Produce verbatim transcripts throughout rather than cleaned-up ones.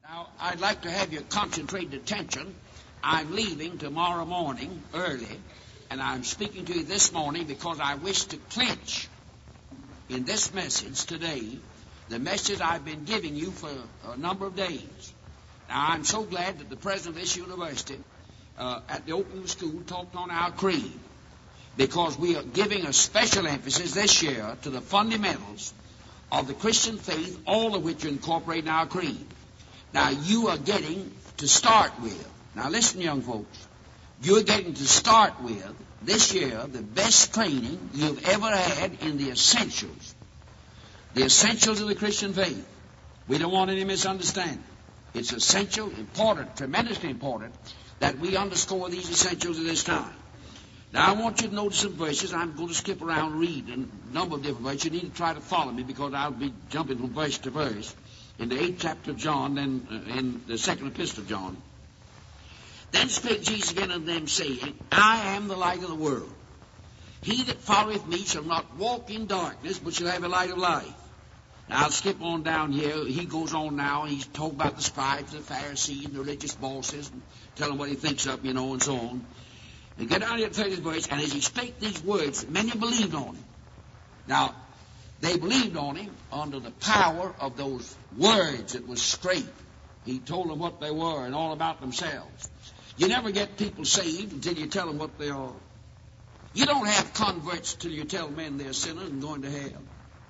Now, I'd like to have your concentrated attention. I'm leaving tomorrow morning early, and I'm speaking to you this morning because I wish to clinch in this message today the message I've been giving you for a number of days. Now, I'm so glad that the president of this university uh, at the opening of the school talked on our creed, because we are giving a special emphasis this year to the fundamentals of the Christian faith, all of which are incorporated in our creed. Now, you are getting to start with, now listen, young folks, you're getting to start with this year the best training you've ever had in the essentials, the essentials of the Christian faith. We don't want any misunderstanding. It's essential, important, tremendously important that we underscore these essentials at this time. Now, I want you to notice some verses. I'm going to skip around and read a number of different verses. You need to try to follow me because I'll be jumping from verse to verse. In the eighth chapter of John, then uh, in the second epistle of John. Then spake Jesus again unto them, saying, I am the light of the world. He that followeth me shall not walk in darkness, but shall have a light of life. Now, I'll skip on down here. He goes on now. He's talking about the scribes, the Pharisees, and the religious bosses, and tell them what he thinks of, you know, and so on. And get down here to the thirtieth verse, and as he spake these words, many believed on him. Now, they believed on him under the power of those words that was straight. He told them what they were and all about themselves. You never get people saved until you tell them what they are. You don't have converts till you tell men they're sinners and going to hell.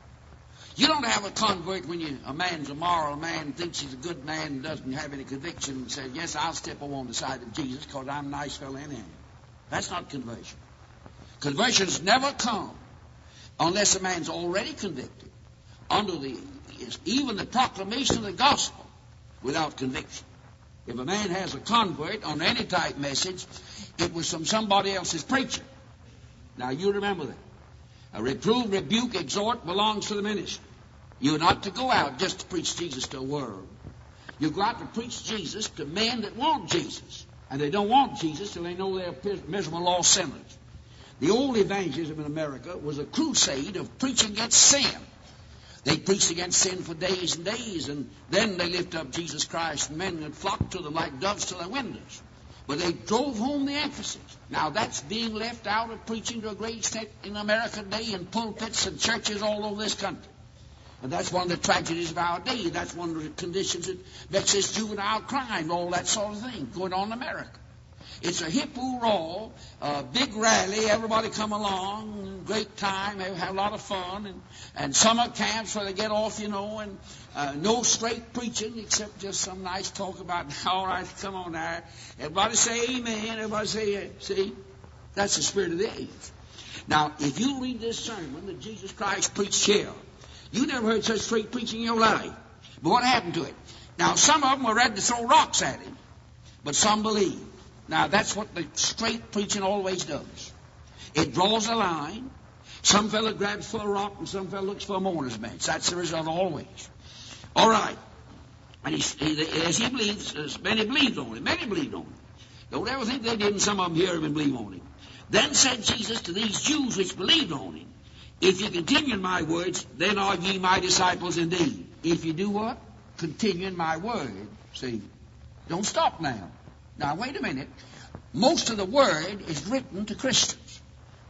You don't have a convert when you, a man's a moral man, thinks he's a good man and doesn't have any conviction and says, yes, I'll step on the side of Jesus because I'm a nice fellow anyhow. That's not conversion. Conversions never come unless a man's already convicted under the even the proclamation of the gospel without conviction. If a man has a convert on any type message, it was from somebody else's preacher. Now, you remember that. A reprove, rebuke, exhort belongs to the ministry. You're not to go out just to preach Jesus to a world. You go out to preach Jesus to men that want Jesus. And they don't want Jesus till they know they're miserable lost sinners. The old evangelism in America was a crusade of preaching against sin. They preached against sin for days and days, and then they lift up Jesus Christ, and men would flock to them like doves to their windows. But they drove home the emphasis. Now, that's being left out of preaching to a great extent in America today in pulpits and churches all over this country. And that's one of the tragedies of our day. That's one of the conditions that vexes juvenile crime, all that sort of thing going on in America. It's a hip hoorah, a big rally, everybody come along, great time, have a lot of fun, and, and summer camps where they get off, you know, and uh, no straight preaching except just some nice talk about, all right, come on now. Everybody say amen, everybody say, see, that's the spirit of the age. Now, if you read this sermon that Jesus Christ preached here, you never heard such straight preaching in your life. But what happened to it? Now, some of them were ready to throw rocks at him, but some believed. Now, that's what the straight preaching always does. It draws a line. Some fellow grabs for a rock, and some fellow looks for a mourner's bench. That's the result always. All right. And he, he, as he believes, as many believed on him. Many believed on him. Don't ever think they didn't. Some of them hear him and believe on him. Then said Jesus to these Jews which believed on him, if you continue in my words, then are ye my disciples indeed. If you do what? Continue in my word. See, don't stop now. Now, wait a minute. Most of the word is written to Christians.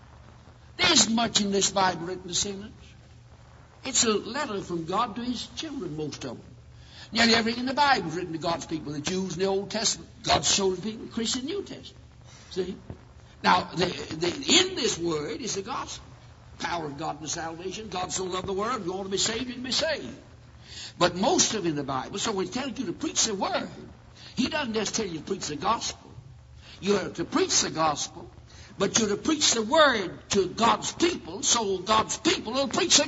There isn't much in this Bible written to sinners. It's a letter from God to his children, most of them. Nearly everything in the Bible is written to God's people, the Jews in the Old Testament, God's chosen people, the Christian New Testament. See? Now, the, the, in this word is the gospel. Power of God and salvation. God so loved the world, you want to be saved, you can be saved. But most of it in the Bible, so when he tells you to preach the word, he doesn't just tell you to preach the gospel. You're to preach the gospel, but you're to preach the word to God's people, so God's people will preach the